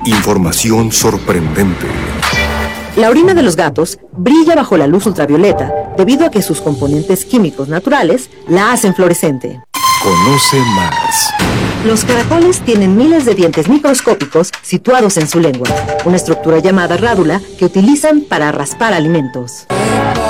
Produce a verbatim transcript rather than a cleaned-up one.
Información sorprendente. La orina de los gatos brilla bajo la luz ultravioleta debido a que sus componentes químicos naturales la hacen fluorescente. Conoce más. Los caracoles tienen miles de dientes microscópicos situados en su lengua, una estructura llamada rádula que utilizan para raspar alimentos.